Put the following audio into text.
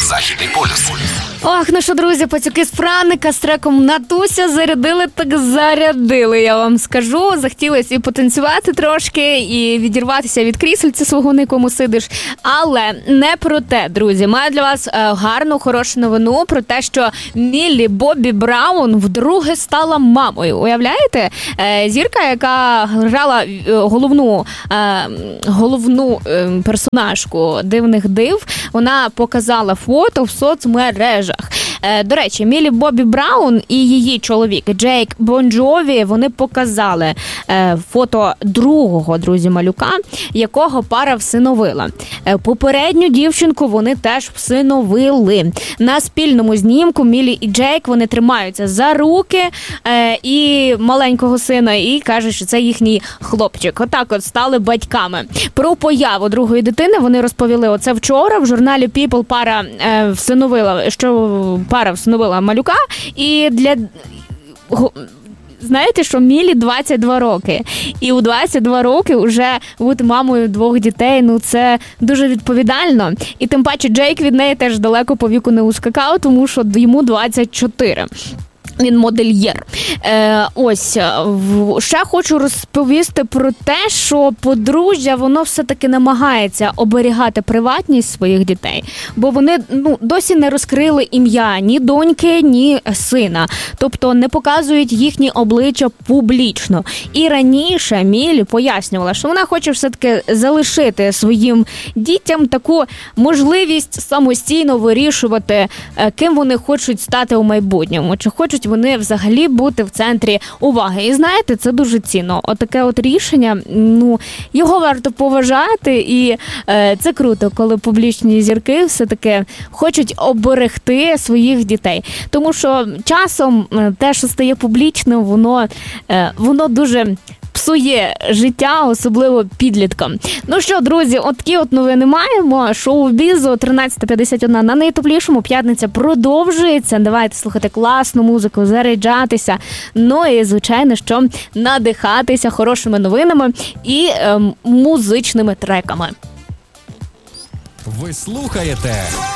Західний полюс. Ох, ну що, друзі, пацюки з Франика з треком «Натуся» зарядили, так зарядили, я вам скажу. Захотілося і потанцювати трошки, і відірватися від крісельця свого, на якому сидиш. Але не про те, друзі. Маю для вас гарну, хорошу новину про те, що Міллі Бобі Браун вдруге стала мамою. Уявляєте? Зірка, яка грала головну персонажку «Дивних див», вона показала фото в соцмережах. До речі, Міллі Бобі Браун і її чоловік Джейк Бон Джові, вони показали фото другого, друзі, малюка, якого пара всиновила. Попередню дівчинку вони теж всиновили. На спільному знімку Міллі і Джейк, вони тримаються за руки і маленького сина, і кажуть, що це їхній хлопчик. Отак от стали батьками. Про появу другої дитини вони розповіли оце вчора. В журналі People пара всиновила малюка, і знаєте, що Міллі 22 роки. І у 22 роки вже бути мамою 2 дітей, ну це дуже відповідально. І тим паче Джейк від неї теж далеко по віку не ускакав, тому що йому 24. Він модельєр. Ще хочу розповісти про те, що подружжя, воно все-таки намагається оберігати приватність своїх дітей, бо вони досі не розкрили ім'я ні доньки, ні сина. Тобто не показують їхні обличчя публічно. І раніше Міллі пояснювала, що вона хоче все-таки залишити своїм дітям таку можливість самостійно вирішувати, ким вони хочуть стати у майбутньому. Чи хочуть вони взагалі бути в центрі уваги. І знаєте, це дуже цінно. Отаке от рішення, його варто поважати, і це круто, коли публічні зірки все-таки хочуть оберегти своїх дітей. Тому що часом те, що стає публічним, воно дуже псує життя, особливо підліткам. Ну що, друзі, от такі от новини маємо. Шоу-бізу 13:51 на найтоплішому. П'ятниця продовжується. Давайте слухати класну музику, заряджатися. Ну і, звичайно, що надихатися хорошими новинами і музичними треками. Ви слухаєте